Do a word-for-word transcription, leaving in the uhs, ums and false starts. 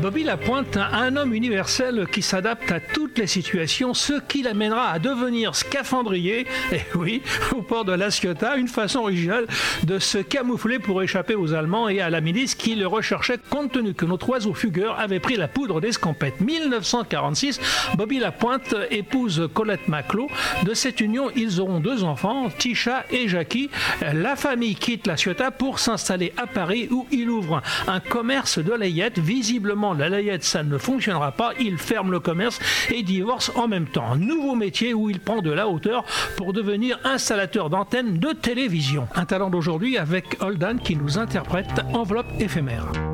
Bobby Lapointe, un homme universel qui s'adapte à toutes les situations, ce qui l'amènera à devenir scaphandrier, et oui, au port de La Ciotat, une façon originale de se camoufler pour échapper aux Allemands et à la milice qui le recherchait compte tenu que notre oiseau fugueur avait pris la poudre d'escampette. dix-neuf cent quarante-six, Bobby Lapointe épouse Colette Maclot. De cette union, ils auront deux enfants, Tisha et Jackie. La famille quitte La Ciotat pour s'installer à Paris où il ouvre un commerce de layettes. Visiblement, la layette, ça ne fonctionnera pas. Il ferme le commerce et divorce en même temps. Nouveau métier où il prend de la hauteur pour devenir installateur d'antennes de télévision. Un talent d'aujourd'hui avec Holdan qui nous interprète Enveloppe éphémère.